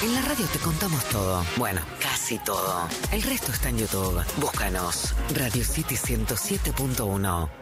En la radio te contamos todo. Bueno, casi todo. El resto está en YouTube. Búscanos. Radio City 107.1.